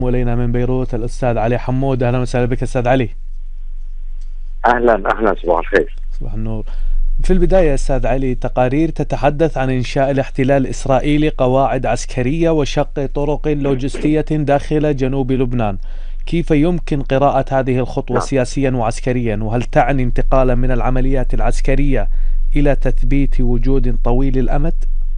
ولينا من بيروت الأستاذ علي حمود. أهلا وسهلا بك أستاذ علي. اهلا اهلا، صباح الخير. صباح النور. في البداية أستاذ علي، تقارير تتحدث عن إنشاء الاحتلال الإسرائيلي قواعد عسكرية وشق طرق لوجستية داخل جنوب لبنان. كيف يمكن قراءة هذه الخطوة نعم سياسيا وعسكريا؟ وهل تعني انتقالا من العمليات العسكرية إلى تثبيت وجود طويل الأمد؟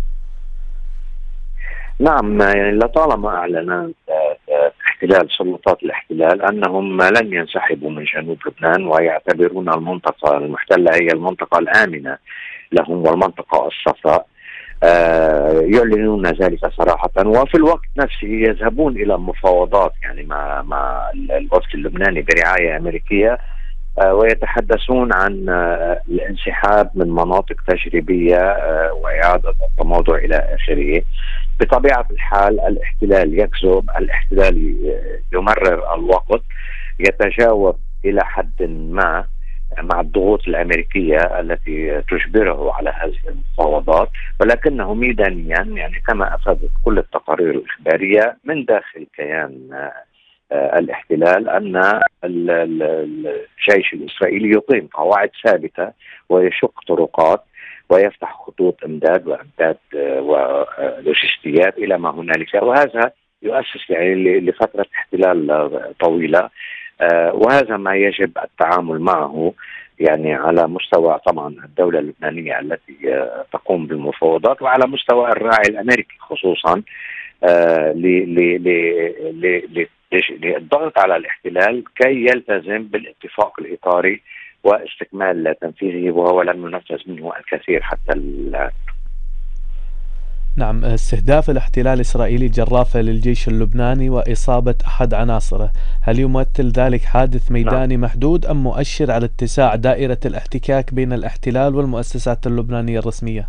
نعم، يعني لطالما اعلن احتلال سلطات الاحتلال انهم لن ينسحبوا من جنوب لبنان، ويعتبرون المنطقه المحتله هي المنطقه الامنه لهم والمنطقه الصفراء. يعلنون ذلك صراحه، وفي الوقت نفسه يذهبون الى مفاوضات يعني مع الوفد اللبناني برعايه امريكيه، ويتحدثون عن الانسحاب من مناطق تجريبيه واعاده التموضع الى اخره. بطبيعه الحال الاحتلال يكذب، الاحتلال يمرر الوقت، يتجاوب الى حد ما مع الضغوط الامريكيه التي تجبره على هذه المفاوضات، ولكنه ميدانيا يعني كما افادت كل التقارير الاخباريه من داخل كيان الاحتلال ان الجيش الاسرائيلي يقيم قواعد ثابته ويشق طرقات ويفتح خطوط امداد وامداد ولوجستيات الى ما هنالك، وهذا يؤسس يعني لفتره احتلال طويله. وهذا ما يجب التعامل معه يعني على مستوى طبعا الدوله اللبنانيه التي تقوم بالمفاوضات، وعلى مستوى الراعي الامريكي خصوصا للضغط على الاحتلال كي يلتزم بالاتفاق الإطاري واستكمال تنفيذه، وهو لم ينفذ منه الكثير حتى الآن. نعم، استهداف الاحتلال الإسرائيلي جرافة للجيش اللبناني وإصابة أحد عناصره، هل يمثل ذلك حادث نعم ميداني محدود أم مؤشر على اتساع دائرة الاحتكاك بين الاحتلال والمؤسسات اللبنانية الرسمية؟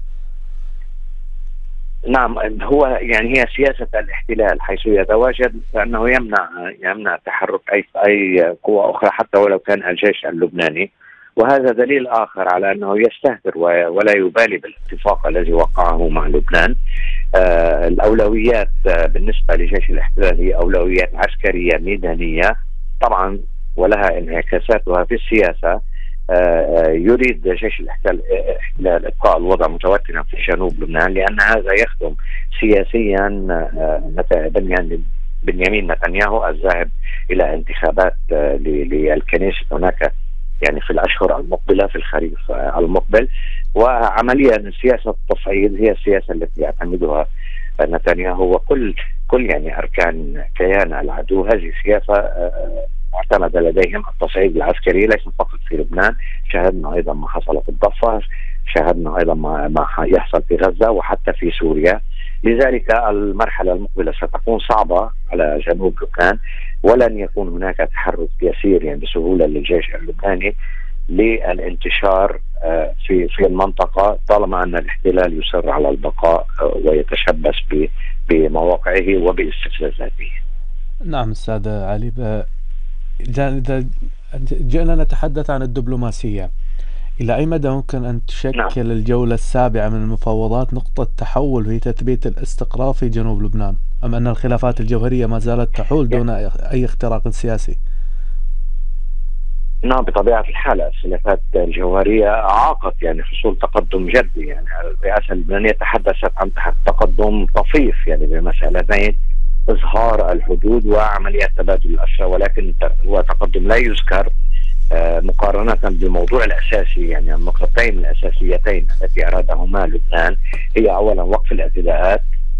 نعم، هو يعني هي سياسة الاحتلال حيث يتواجد فإنه يمنع تحرك أي قوة أخرى حتى ولو كان الجيش اللبناني، وهذا دليل آخر على أنه يستهتر ولا يبالي بالاتفاق الذي وقعه مع لبنان. الأولويات بالنسبة لجيش الاحتلال هي أولويات عسكرية ميدانية طبعا، ولها انعكاساتها في السياسة. يريد جيش الاحتلال إبقاء الوضع متوترا في جنوب لبنان، لأن هذا يخدم سياسيا بنيامين نتنياهو الذاهب إلى انتخابات للكنيسة هناك يعني في الأشهر المقبلة في الخريف المقبل. وعمليا سياسة التصعيد هي السياسة التي يعتمدها نتنياهو وكل يعني أركان كيان العدو. هذه سياسة معتمدة لديهم، التصعيد العسكري ليس فقط في لبنان، شاهدنا أيضا ما حصل في الضفة، شاهدنا أيضا ما يحصل في غزة وحتى في سوريا. لذلك المرحلة المقبلة ستكون صعبة على جنوب لبنان، ولن يكون هناك تحرك يسير يعني بسهولة للجيش اللبناني للانتشار في المنطقة طالما أن الاحتلال يصر على البقاء ويتشبث بمواقعه وباستفزازاته. نعم أستاذ علي، إذا جئنا نتحدث عن الدبلوماسية، إلى أي مدى ممكن أن نعم تشكل الجولة السابعة من المفاوضات نقطة تحول في تثبيت الاستقرار في جنوب لبنان، أم أن الخلافات الجوهرية ما زالت تحول دون أي اختراق سياسي؟ نعم، بطبيعة الحال الخلافات الجوهرية أعاقت يعني حصول تقدم جدي. يعني الرئاسة اللبنانية تحدثت عن تقدم طفيف يعني بمسألتين: إظهار الحدود وعملية تبادل الأسرى، ولكن هو تقدم لا يذكر مقارنة بالموضوع الأساسي. يعني النقطتين الأساسيتين التي أرادهما لبنان هي أولا وقف الاعتداءات،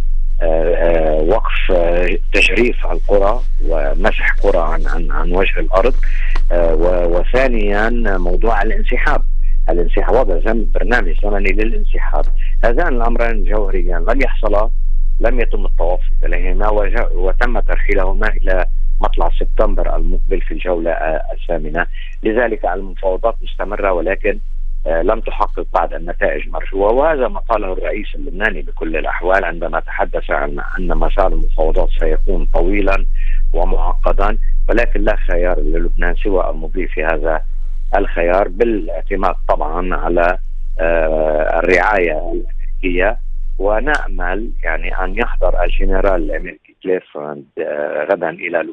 وقف تجريف القرى ومسح قرى عن وجه الأرض، وثانيا موضوع الانسحاب، وضع برنامج زمني للانسحاب. هذان الأمران جوهريان لم يحصلا، لم يتم التوافق عليهما، وتم ترحيلهما إلى مطلع سبتمبر المقبل في الجولة الثامنة. لذلك المفاوضات مستمرة، ولكن لم تحقق بعد النتائج مرجوة، وهذا ما قاله الرئيس اللبناني بكل الأحوال عندما تحدث عن أن مسار المفاوضات سيكون طويلا ومعقدا، ولكن لا خيار للبنان سوى المضي في هذا الخيار بالاعتماد طبعا على الرعاية الأمريكية. ونأمل يعني أن يحضر الجنرال الأمريكي كليفلاند غدا إلى